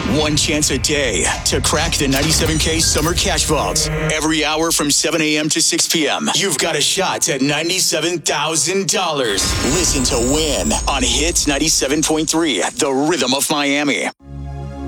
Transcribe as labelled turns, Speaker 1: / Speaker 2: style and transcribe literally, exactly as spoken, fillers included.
Speaker 1: One chance a day to crack the ninety-seven K Summer Cash Vault. Every hour from seven a.m. to six p.m. You've got a shot at ninety-seven thousand dollars. Listen to Win on Hits ninety-seven point three, the rhythm of Miami.